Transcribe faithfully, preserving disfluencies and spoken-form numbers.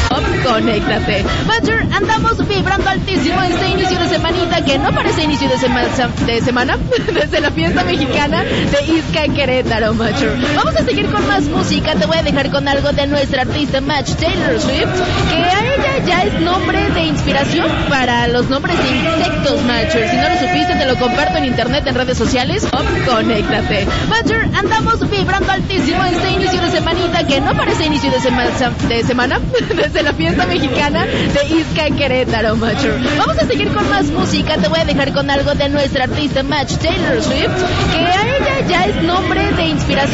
Conéctate. Macher, andamos vibrando altísimo este inicio de semanita que no parece inicio de, sema de semana, desde la fiesta mexicana de Ixca en Querétaro, Macher. Vamos a seguir con más música, te voy a dejar con algo de nuestra artista Match Taylor Swift, que a ella ya es nombre de inspiración para los nombres de insectos, Macher. Si no lo supiste, te lo comparto en internet, en redes sociales. Conéctate. Macher, andamos vibrando altísimo este inicio de semanita que no parece inicio de, sema de semana, desde la fiesta mexicana de Ixca en Querétaro, Macher. Vamos a seguir con más música, te voy a dejar con algo de nuestra artista Match Taylor Swift, que a ella ya es nombre de inspiración